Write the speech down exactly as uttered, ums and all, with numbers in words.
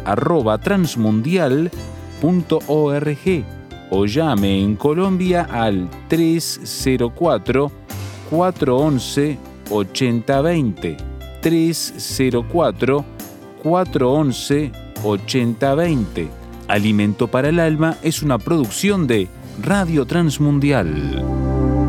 arroba transmundial punto org o llame en Colombia al tres cero cuatro, cuatro once, ochenta veinte. tres cero cuatro, cuatro once, ochenta veinte. Alimento para el Alma es una producción de Radio Transmundial.